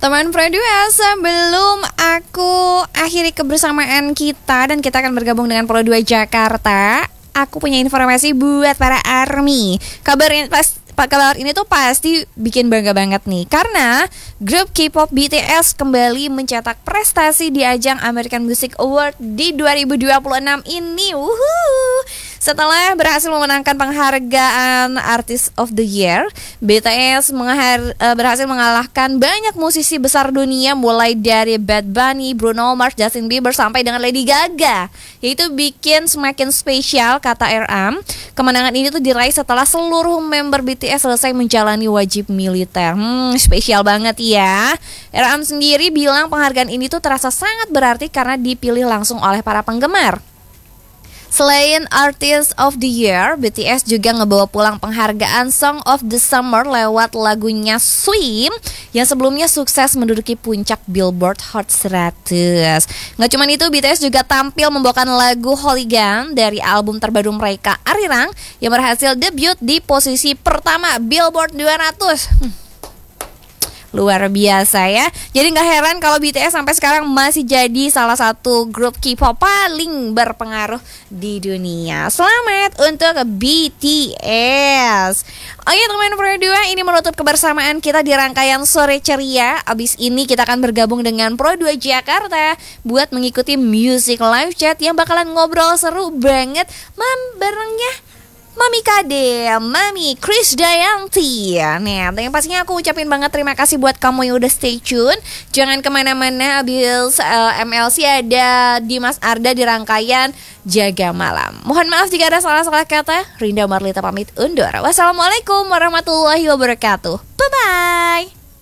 Teman Pro 2, sebelum aku akhiri kebersamaan kita dan kita akan bergabung dengan Pro 2 Jakarta, aku punya informasi buat para ARMY. Kabar ini tuh pasti bikin bangga banget nih, karena grup K-pop BTS kembali mencetak prestasi di ajang American Music Award di 2026 ini. Setelah berhasil memenangkan penghargaan Artist of the Year, BTS berhasil mengalahkan banyak musisi besar dunia, mulai dari Bad Bunny, Bruno Mars, Justin Bieber, sampai dengan Lady Gaga. Yaitu bikin semakin spesial, kata RM. Kemenangan ini tuh diraih setelah seluruh member BTS selesai menjalani wajib militer. Spesial banget ya. RM sendiri bilang penghargaan ini tuh terasa sangat berarti karena dipilih langsung oleh para penggemar. Selain Artist of the Year, BTS juga ngebawa pulang penghargaan Song of the Summer lewat lagunya Swim yang sebelumnya sukses menduduki puncak Billboard Hot 100. Nggak cuma itu, BTS juga tampil membawakan lagu Hooligan dari album terbaru mereka, Arirang, yang berhasil debut di posisi pertama Billboard 200. Luar biasa ya. Jadi gak heran kalau BTS sampai sekarang masih jadi salah satu grup K-pop paling berpengaruh di dunia. Selamat untuk BTS. Oke teman Pro 2, ini menutup kebersamaan kita di rangkaian Sore Ceria. Abis ini kita akan bergabung dengan Pro 2 Jakarta buat mengikuti music live chat yang bakalan ngobrol seru banget barengnya Mami Kade, Mami Krisdayanti. Nah, yang pastinya aku ucapin banget terima kasih buat kamu yang udah stay tune. Jangan kemana-mana, abis MLC ada Dimas Arda di rangkaian Jaga Malam. Mohon maaf jika ada salah-salah kata. Rinda Marlita pamit undur. Wassalamualaikum warahmatullahi wabarakatuh. Bye-bye.